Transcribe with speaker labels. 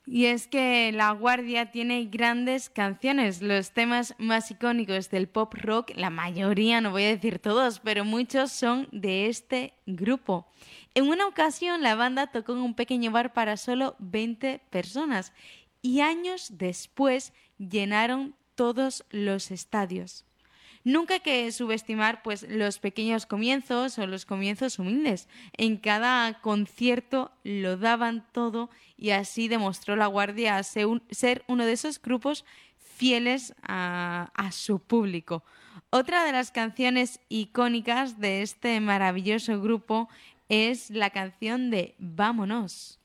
Speaker 1: Y es que La Guardia tiene grandes canciones, los temas más icónicos del pop rock, la mayoría, no voy a decir todos, pero muchos son de este grupo. En una ocasión la banda tocó en un pequeño bar para solo 20 personas y años después llenaron todos los estadios. Nunca hay que subestimar pues los pequeños comienzos o los comienzos humildes. En cada concierto lo daban todo y así demostró La Guardia ser uno de esos grupos fieles a su público. Otra de las canciones icónicas de este maravilloso grupo es la canción de Vámonos.